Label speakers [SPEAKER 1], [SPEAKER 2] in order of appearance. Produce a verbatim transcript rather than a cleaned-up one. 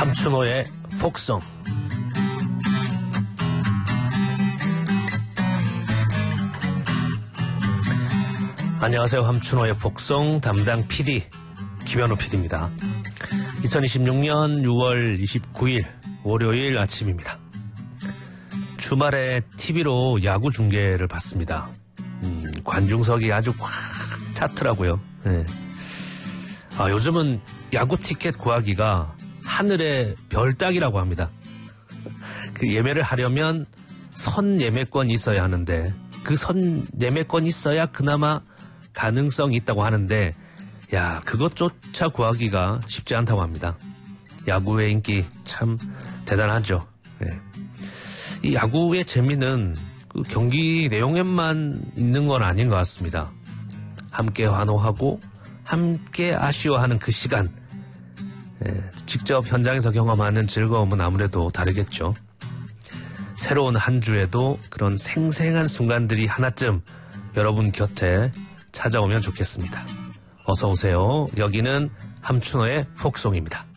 [SPEAKER 1] 함춘호의 폭성. 안녕하세요. 함춘호의 폭성 담당 피디 김현우 피디입니다. 이천이십육 년 유월 이십구일 월요일 아침입니다. 주말에 티비로 야구 중계를 봤습니다. 음, 관중석이 아주 꽉 찼더라고요. 네. 아, 요즘은 야구 티켓 구하기가 하늘의 별 따기라고 합니다. 그 예매를 하려면 선 예매권이 있어야 하는데 그 선 예매권이 있어야 그나마 가능성이 있다고 하는데 야, 그것조차 구하기가 쉽지 않다고 합니다. 야구의 인기 참 대단하죠. 네. 이 야구의 재미는 그 경기 내용에만 있는 건 아닌 것 같습니다. 함께 환호하고 함께 아쉬워하는 그 시간, 예, 직접 현장에서 경험하는 즐거움은 아무래도 다르겠죠. 새로운 한 주에도 그런 생생한 순간들이 하나쯤 여러분 곁에 찾아오면 좋겠습니다. 어서 오세요. 여기는 함춘호의 폭송입니다.